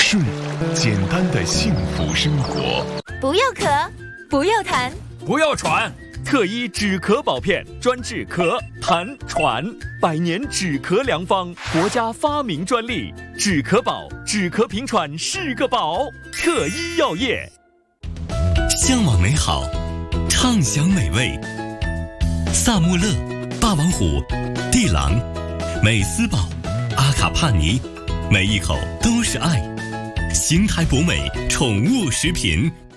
睡，简单的幸福生活。 不要咳，不要痰， 不要喘。特医止咳宝片，专治咳、痰、喘，100年止咳良方，国家发明专利。止咳宝，止咳平喘是个宝。特医药业， 向往美好，畅享美味。萨穆勒、霸王虎、地狼、美斯宝、阿卡帕尼，每一口都是爱。邢台博美宠物食品。